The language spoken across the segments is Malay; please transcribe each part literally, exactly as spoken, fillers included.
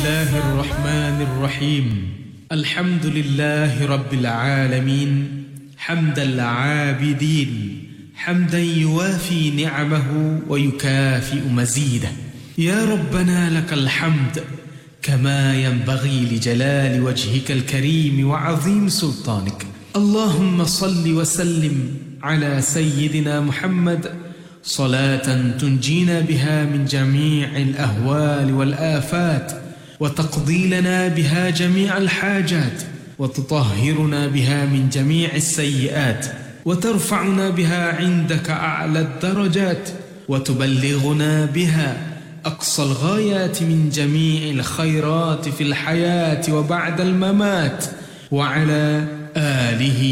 الله الرحمن الرحيم الحمد لله رب العالمين حمد العابدين حمدا يوافي نعمه ويكافئ مزيده يا ربنا لك الحمد كما ينبغي لجلال وجهك الكريم وعظيم سلطانك اللهم صل وسلم على سيدنا محمد صلاة تنجينا بها من جميع الأهوال والآفات وتقضي لنا بها جميع الحاجات وتطهرنا بها من جميع السيئات وترفعنا بها عندك أعلى الدرجات وتبلغنا بها أقصى الغايات من جميع الخيرات في الحياة وبعد الممات وعلى آله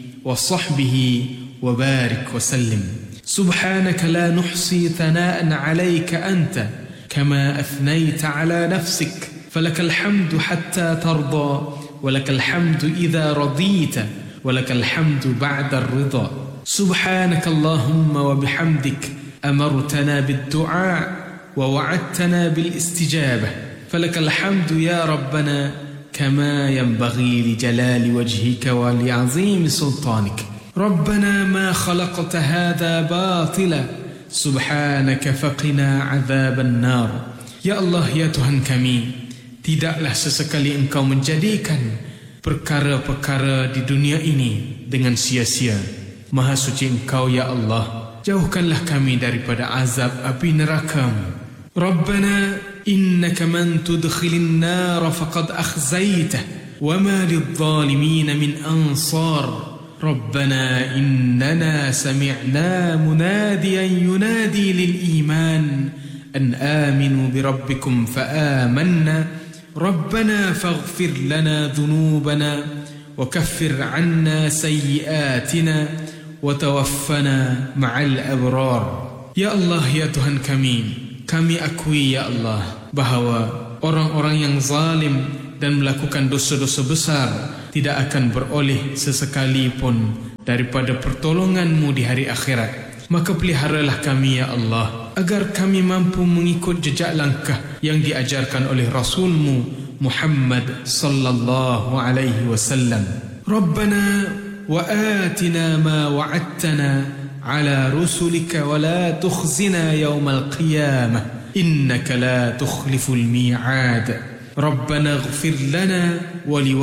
وصحبه وبارك وسلم سبحانك لا نحصي ثناء عليك أنت كما أثنيت على نفسك فلك الحمد حتى ترضى ولك الحمد إذا رضيت ولك الحمد بعد الرضا سبحانك اللهم وبحمدك أمرتنا بالدعاء ووعدتنا بالاستجابة فلك الحمد يا ربنا كما ينبغي لجلال وجهك ولعظيم سلطانك ربنا ما خلقت هذا باطلا سبحانك فقنا عذاب النار Ya Allah, ya Tuhan kami, tidaklah sesekali Engkau menjadikan perkara-perkara di dunia ini dengan sia-sia. Maha suci Engkau ya Allah, jauhkanlah kami daripada azab api neraka-Mu. Rabbana innaka man tudkhilin nar faqad akhzaytah wa ma lidh-dhalimin min ansar. ربنا إننا سمعنا مناديا ينادي للإيمان أن آمنوا بربكم فآمنا ربنا فاغفر لنا ذنوبنا وكفر عنا سيئاتنا وتوفنا مع الأبرار Ya Allah, ya Tuhan kami, kami akui ya Allah bahawa orang-orang yang zalim dan melakukan dosa-dosa besar tidak akan beroleh sesekali pun daripada pertolongan-Mu di hari akhirat. Maka peliharalah kami ya Allah agar kami mampu mengikut jejak langkah yang diajarkan oleh Rasul-Mu Muhammad sallallahu alaihi wasallam. Rabbana wa atina ma wa'adtana ala rusulika wa la tukhzina yawmal qiyamah innaka la tukhliful mi'ad. Rabbana ighfir lana wa li